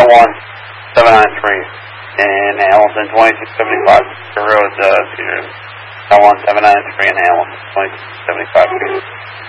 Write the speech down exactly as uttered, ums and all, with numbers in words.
L one seven nine three in Hamilton, twenty-six seventy-five Road, uh, L one seven nine three in Hamilton, twenty-six seventy-five.